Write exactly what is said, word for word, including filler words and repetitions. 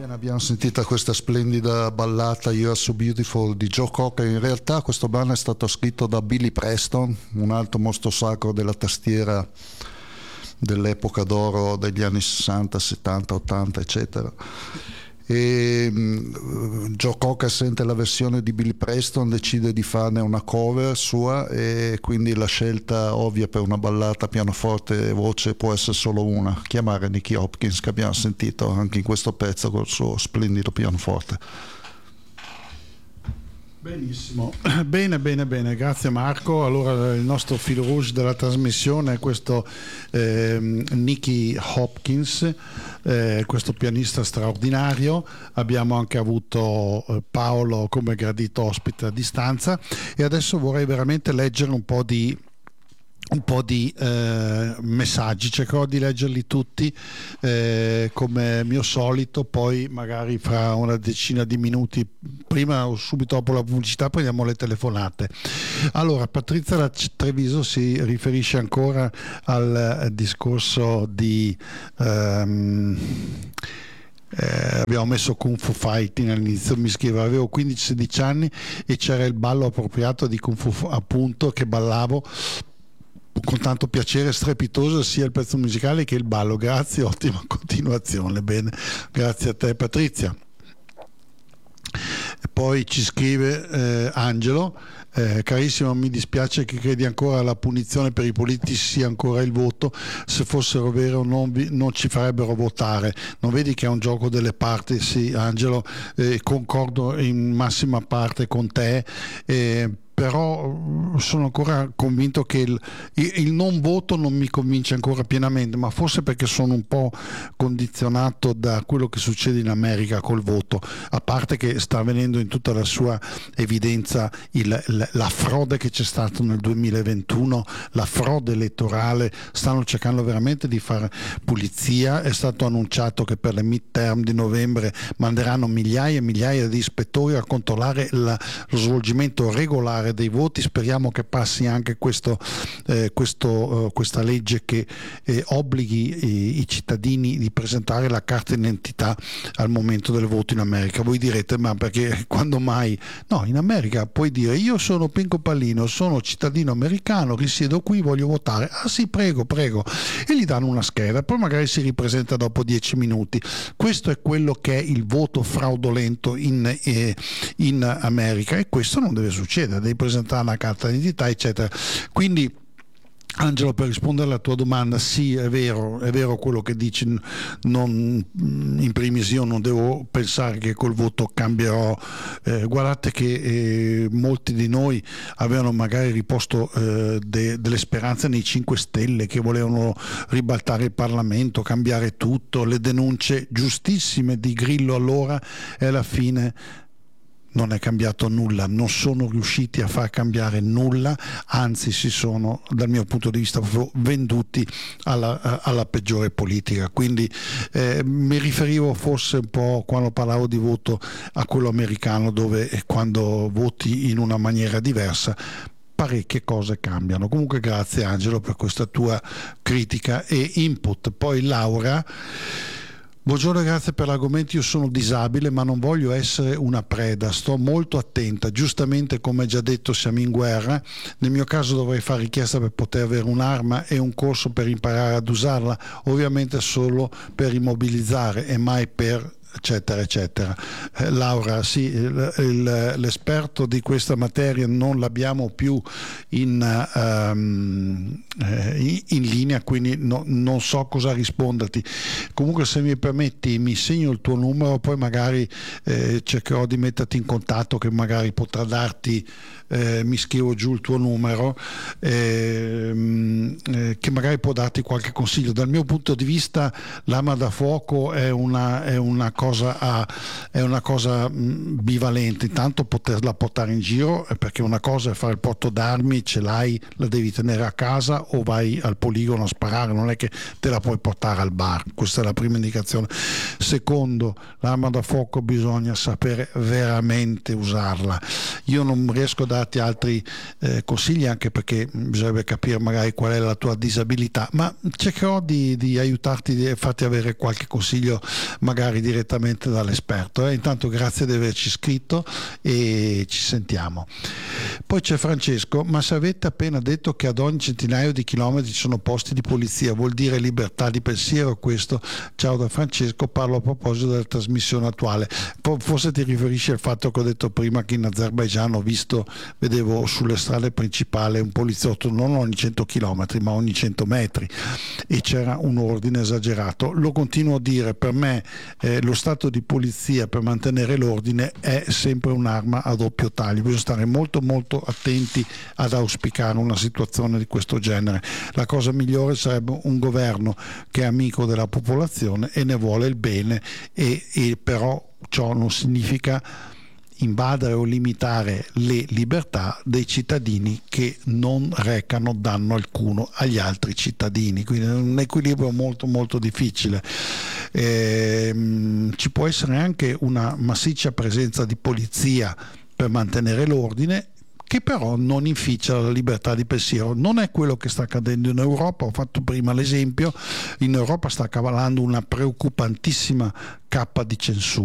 Bene, abbiamo sentito questa splendida ballata You're So Beautiful di Joe Cocker. In realtà questo brano è stato scritto da Billy Preston, un altro mostro sacro della tastiera dell'epoca d'oro degli anni sessanta, settanta, ottanta, eccetera. E um, Joe Cocker sente la versione di Billy Preston, decide di farne una cover sua, e quindi la scelta ovvia per una ballata pianoforte e voce può essere solo una: chiamare Nicky Hopkins, che abbiamo sentito anche in questo pezzo col suo splendido pianoforte. Benissimo, bene bene bene, grazie Marco. Allora il nostro fil rouge della trasmissione è questo eh, Nicky Hopkins, eh, questo pianista straordinario. Abbiamo anche avuto eh, Paolo come gradito ospite a distanza, e adesso vorrei veramente leggere un po' di un po' di eh, messaggi. Cercherò di leggerli tutti eh, come mio solito, poi magari fra una decina di minuti, prima o subito dopo la pubblicità, prendiamo le telefonate. Allora, Patrizia da Treviso si riferisce ancora al eh, discorso di ehm, Eh, abbiamo messo Kung Fu Fighting all'inizio. Mi scrive: avevo quindici sedici anni e c'era il ballo appropriato di Kung Fu, appunto, che ballavo con tanto piacere strepitoso, sia il pezzo musicale che il ballo. Grazie, ottima continuazione. Bene, grazie a te Patrizia. E poi ci scrive eh, Angelo: eh, carissimo, mi dispiace che credi ancora alla punizione per i politici sia ancora il voto. Se fossero vero non, vi, non ci farebbero votare. Non vedi che è un gioco delle parti? Sì, Angelo, eh, concordo in massima parte con te, eh, però sono ancora convinto che il, il non voto non mi convince ancora pienamente, ma forse perché sono un po' condizionato da quello che succede in America col voto, a parte che sta avvenendo in tutta la sua evidenza il, la, la frode che c'è stata nel duemilaventuno, la frode elettorale. Stanno cercando veramente di fare pulizia. È stato annunciato che per le midterm di novembre manderanno migliaia e migliaia di ispettori a controllare la, lo svolgimento regolare dei voti. Speriamo che passi anche questo, eh, questo, eh, questa legge che eh, obblighi eh, i cittadini di presentare la carta d'identità al momento del voto in America. Voi direte: ma perché, quando mai? No, in America puoi dire: io sono Pinco Pallino, sono cittadino americano, risiedo qui, voglio votare. Ah sì, prego, prego. E gli danno una scheda, poi magari si ripresenta dopo dieci minuti. Questo è quello che è il voto fraudolento in, eh, in America, e questo non deve succedere. Devi presentare una carta d'identità, eccetera. Quindi, Angelo, per rispondere alla tua domanda, sì, è vero, è vero quello che dici. Non, in primis io non devo pensare che col voto cambierò. Eh, guardate che eh, molti di noi avevano magari riposto eh, de, delle speranze nei cinque Stelle, che volevano ribaltare il Parlamento, cambiare tutto, le denunce giustissime di Grillo allora, e alla fine non è cambiato nulla, non sono riusciti a far cambiare nulla, anzi si sono, dal mio punto di vista, proprio venduti alla, alla peggiore politica. Quindi eh, mi riferivo forse un po', quando parlavo di voto, a quello americano, dove quando voti in una maniera diversa parecchie cose cambiano. Comunque grazie Angelo per questa tua critica e input. Poi Laura: buongiorno, grazie per l'argomento. Io sono disabile ma non voglio essere una preda, sto molto attenta. Giustamente, come già detto, siamo in guerra. Nel mio caso dovrei fare richiesta per poter avere un'arma e un corso per imparare ad usarla, ovviamente solo per immobilizzare e mai per eccetera eccetera. eh, Laura, sì, il, il, l'esperto di questa materia non l'abbiamo più in, um, in, in linea, quindi no, non so cosa risponderti. Comunque, se mi permetti, mi segno il tuo numero, poi magari eh, cercherò di metterti in contatto, che magari potrà darti, eh, mi scrivo giù il tuo numero, eh, eh, che magari può darti qualche consiglio. Dal mio punto di vista l'arma da fuoco è una, è una cosa a, è una cosa mh, bivalente. Intanto poterla portare in giro, perché una cosa è fare il porto d'armi, ce l'hai, la devi tenere a casa o vai al poligono a sparare, non è che te la puoi portare al bar. Questa è la prima indicazione. Secondo, l'arma da fuoco bisogna sapere veramente usarla. Io non riesco a darti altri eh, consigli, anche perché bisognerebbe capire magari qual è la tua disabilità, ma cercherò di, di aiutarti e farti avere qualche consiglio magari direttamente direttamente dall'esperto. Eh. Intanto grazie di averci scritto e ci sentiamo. Poi c'è Francesco: ma se avete appena detto che ad ogni centinaio di chilometri ci sono posti di polizia, vuol dire libertà di pensiero questo? Ciao da Francesco, parlo a proposito della trasmissione attuale. Forse ti riferisci al fatto che ho detto prima che in Azerbaigian ho visto, vedevo sulle strade principali un poliziotto non ogni cento chilometri ma ogni cento metri, e c'era un ordine esagerato. Lo continuo a dire, per me eh, lo stato di polizia per mantenere l'ordine è sempre un'arma a doppio taglio, bisogna stare molto molto attenti ad auspicare una situazione di questo genere. La cosa migliore sarebbe un governo che è amico della popolazione e ne vuole il bene, e, e però ciò non significa invadere o limitare le libertà dei cittadini che non recano danno alcuno agli altri cittadini, quindi è un equilibrio molto molto difficile. E, ci può essere anche una massiccia presenza di polizia per mantenere l'ordine, che però non inficia la libertà di pensiero. Non è quello che sta accadendo in Europa. Ho fatto prima l'esempio: in Europa sta cavalando una preoccupantissima cappa di censura.